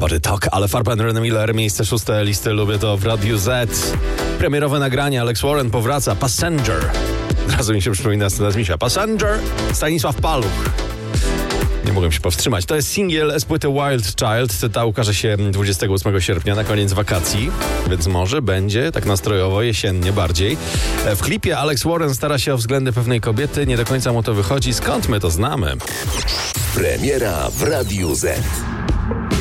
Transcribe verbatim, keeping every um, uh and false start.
Body Talk, ale Farben Renee Miller, miejsce szóste listy Lubię to w Radiu Z. Premierowe nagranie, Alex Warren powraca, Passenger. Od razu mi się przypomina scena z Misia. Passenger, Stanisław Paluch. Nie mogłem się powstrzymać. To jest singiel z płyty Wild Child. Ta ukaże się dwudziestego ósmego sierpnia na koniec wakacji, więc może będzie tak nastrojowo, jesiennie bardziej. W klipie Alex Warren stara się o względy pewnej kobiety. Nie do końca mu to wychodzi. Skąd my to znamy? Premiera w Radiu Z.